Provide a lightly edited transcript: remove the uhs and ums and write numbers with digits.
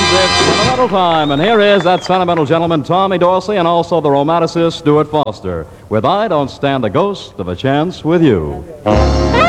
it's sentimental time, and here is that sentimental gentleman, Tommy Dorsey, and also the romanticist, Stuart Foster, with I Don't Stand a Ghost of a Chance with You.